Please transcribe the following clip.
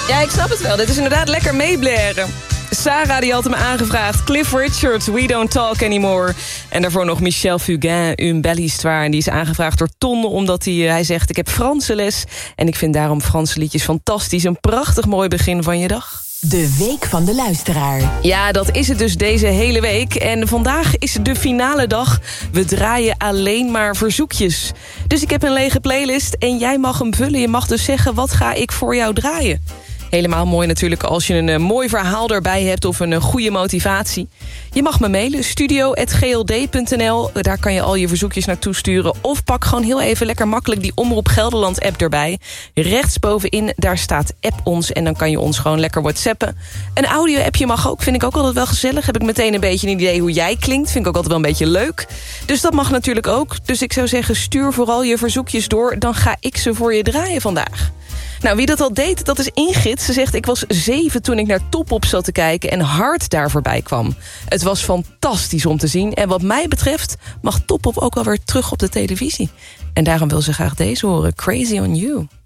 Ja, ik snap het wel. Dit is inderdaad lekker meeblaren. Sarah die had hem aangevraagd. Cliff Richard, We Don't Talk Anymore. En daarvoor nog Michel Fugain, Une Belle Histoire. En die is aangevraagd door Ton, omdat hij zegt... ik heb Franse les en ik vind daarom Franse liedjes fantastisch. Een prachtig mooi begin van je dag. De Week van de Luisteraar. Ja, dat is het dus deze hele week. En vandaag is de finale dag. We draaien alleen maar verzoekjes. Dus ik heb een lege playlist en jij mag hem vullen. Je mag dus zeggen, wat ga ik voor jou draaien? Helemaal mooi natuurlijk als je een mooi verhaal erbij hebt... of een goede motivatie. Je mag me mailen, studio@gld.nl. Daar kan je al je verzoekjes naartoe sturen. Of pak gewoon heel even lekker makkelijk die Omroep Gelderland-app erbij. Rechtsbovenin, daar staat app ons... en dan kan je ons gewoon lekker whatsappen. Een audio-appje mag ook, vind ik ook altijd wel gezellig. Heb ik meteen een beetje een idee hoe jij klinkt. Vind ik ook altijd wel een beetje leuk. Dus dat mag natuurlijk ook. Dus ik zou zeggen, stuur vooral je verzoekjes door. Dan ga ik ze voor je draaien vandaag. Nou, wie dat al deed, dat is Ingrid. Ze zegt, ik was 7 toen ik naar Top-Op zat te kijken... en Hard daar voorbij kwam. Het was fantastisch om te zien. En wat mij betreft mag Top-Op ook alweer terug op de televisie. En daarom wil ze graag deze horen. Crazy on You.